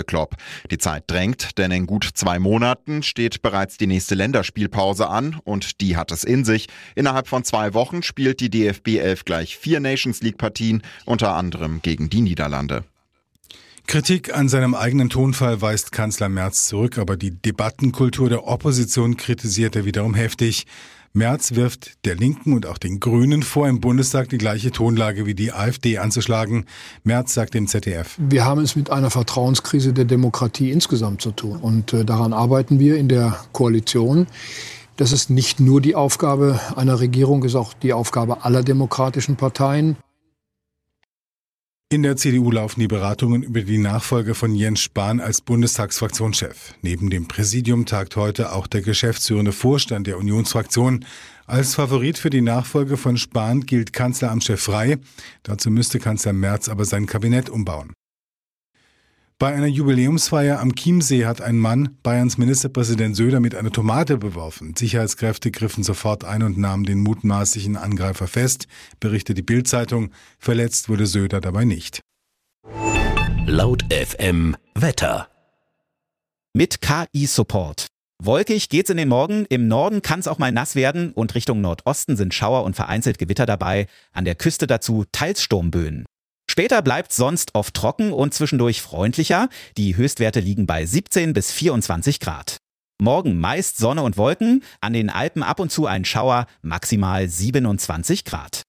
Klopp. Die Zeit drängt, denn in gut 2 Monaten steht bereits die nächste Länderspielpause an und die hat es in sich. Innerhalb von 2 Wochen spielt die DFB 11 gleich 4 Nations-League-Partien, unter anderem gegen die Niederlande. Kritik an seinem eigenen Tonfall weist Kanzler Merz zurück, aber die Debattenkultur der Opposition kritisiert er wiederum heftig. Merz wirft der Linken und auch den Grünen vor, im Bundestag die gleiche Tonlage wie die AfD anzuschlagen. Merz sagt dem ZDF: Wir haben es mit einer Vertrauenskrise der Demokratie insgesamt zu tun. Und daran arbeiten wir in der Koalition. Das ist nicht nur die Aufgabe einer Regierung, ist auch die Aufgabe aller demokratischen Parteien. In der CDU laufen die Beratungen über die Nachfolge von Jens Spahn als Bundestagsfraktionschef. Neben dem Präsidium tagt heute auch der geschäftsführende Vorstand der Unionsfraktion. Als Favorit für die Nachfolge von Spahn gilt Kanzleramtschef Frey. Dazu müsste Kanzler Merz aber sein Kabinett umbauen. Bei einer Jubiläumsfeier am Chiemsee hat ein Mann Bayerns Ministerpräsident Söder mit einer Tomate beworfen. Sicherheitskräfte griffen sofort ein und nahmen den mutmaßlichen Angreifer fest, berichtet die Bild-Zeitung. Verletzt wurde Söder dabei nicht. Laut FM Wetter. Mit KI-Support. Wolkig geht's in den Morgen. Im Norden kann es auch mal nass werden und Richtung Nordosten sind Schauer und vereinzelt Gewitter dabei. An der Küste dazu teils Sturmböen. Später bleibt sonst oft trocken und zwischendurch freundlicher. Die Höchstwerte liegen bei 17 bis 24 Grad. Morgen meist Sonne und Wolken, an den Alpen ab und zu ein Schauer, maximal 27 Grad.